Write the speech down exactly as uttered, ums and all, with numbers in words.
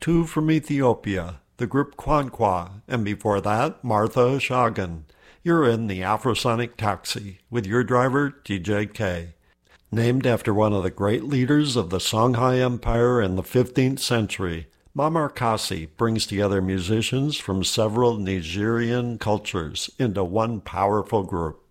two from Ethiopia, the group Kwankwa, and before that, Martha Ashagan. You're in the Afrosonic Taxi with your driver, D J K. Named after one of the great leaders of the Songhai Empire in the fifteenth century, Mamar Kasi brings together musicians from several Nigerian cultures into one powerful group.